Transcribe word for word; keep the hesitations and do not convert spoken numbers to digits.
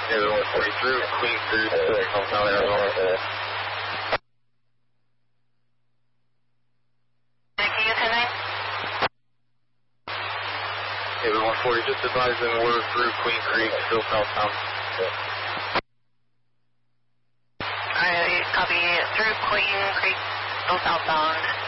David one forty through Queen Creek, Hometown, Arizona. David one forty, just advising we're through Queen Creek, still southbound. Alright, copy through Queen Creek, still southbound.